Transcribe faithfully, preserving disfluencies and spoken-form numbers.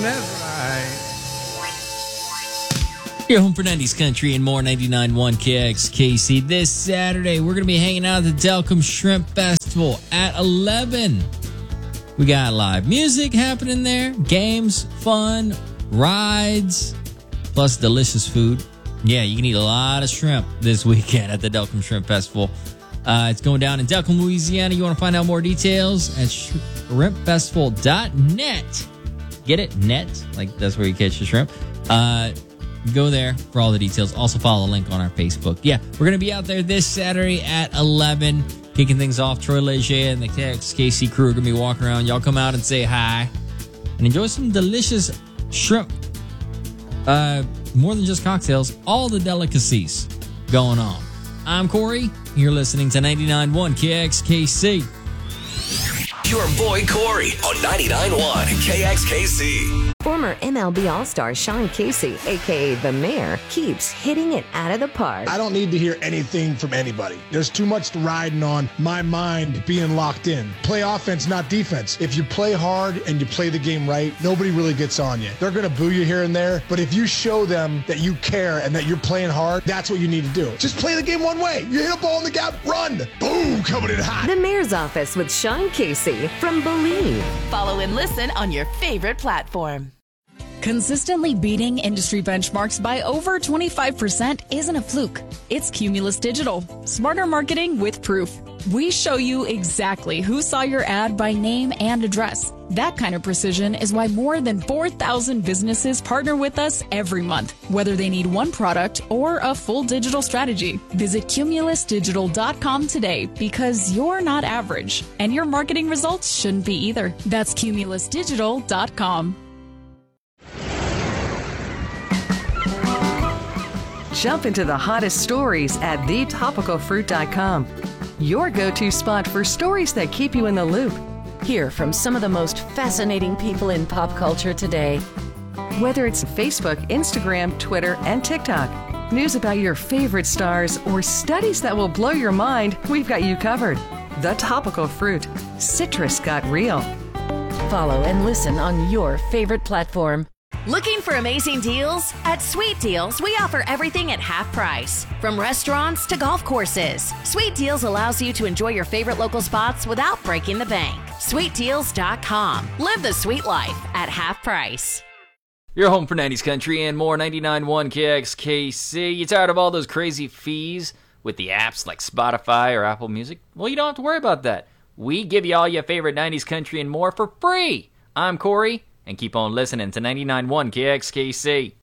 that's right. You're home for nineties Country and more, ninety-nine point one K X K C. This Saturday, we're going to be hanging out at the Delcom Shrimp Festival at eleven. We got live music happening there, games, fun, rides, plus delicious food. Yeah, you can eat a lot of shrimp this weekend at the Delcom Shrimp Festival. Uh, it's going down in Delcom, Louisiana. You want to find out more details at shrimp festival dot net. Get it? Net? Like, that's where you catch the shrimp. Uh, go there for all the details. Also follow the link on our Facebook. Yeah, we're going to be out there this Saturday at eleven, kicking things off. Troy Leger and the K X K C crew are going to be walking around. Y'all come out and say hi and enjoy some delicious shrimp. Uh, more than just cocktails, all the delicacies going on. I'm Corey. You're listening to ninety-nine point one K X K C. Your boy Corey on ninety-nine point one K X K C. Former M L B All-Star Sean Casey, a k a. The Mayor, keeps hitting it out of the park. I don't need to hear anything from anybody. There's too much riding on my mind being locked in. Play offense, not defense. If you play hard and you play the game right, nobody really gets on you. They're going to boo you here and there, but if you show them that you care and that you're playing hard, that's what you need to do. Just play the game one way. You hit a ball in the gap, run. Boom, coming in hot. The Mayor's Office with Sean Casey from Believe. Follow and listen on your favorite platform. Consistently beating industry benchmarks by over twenty-five percent isn't a fluke. It's Cumulus Digital. Smarter marketing with proof. We show you exactly who saw your ad by name and address. That kind of precision is why more than four thousand businesses partner with us every month, whether they need one product or a full digital strategy. Visit cumulus digital dot com today because you're not average, and your marketing results shouldn't be either. That's cumulus digital dot com. Jump into the hottest stories at the topical fruit dot com. Your go-to spot for stories that keep you in the loop. Hear from some of the most fascinating people in pop culture today. Whether it's Facebook, Instagram, Twitter, and TikTok, news about your favorite stars, or studies that will blow your mind, we've got you covered. The Topical Fruit. Citrus got real. Follow and listen on your favorite platform. Looking for amazing deals? At Sweet Deals, we offer everything at half price. From restaurants to golf courses, Sweet Deals allows you to enjoy your favorite local spots without breaking the bank. sweet deals dot com. Live the sweet life at half price. You're home for nineties Country and more, ninety-nine point one K X K C. You tired of all those crazy fees with the apps like Spotify or Apple Music? Well, you don't have to worry about that. We give you all your favorite nineties Country and more for free. I'm Corey. And keep on listening to ninety-nine point one K X K C.